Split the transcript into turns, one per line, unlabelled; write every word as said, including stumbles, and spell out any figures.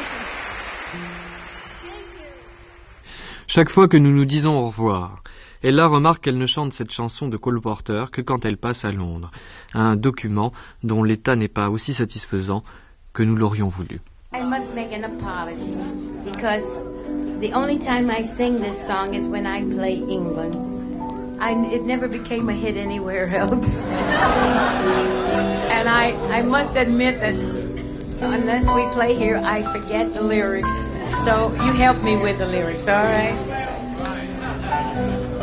Chaque fois que nous nous disons au revoir, Ella remarque qu'elle ne chante cette chanson de Cole Porter que quand elle passe à Londres, un document dont l'état n'est pas aussi satisfaisant que nous l'aurions voulu.
I must make an apology because the only time I sing this song is when I play England. I, it never became a hit anywhere else. And I, I must admit that unless we play here, I forget the lyrics. So you help me with the lyrics, all right?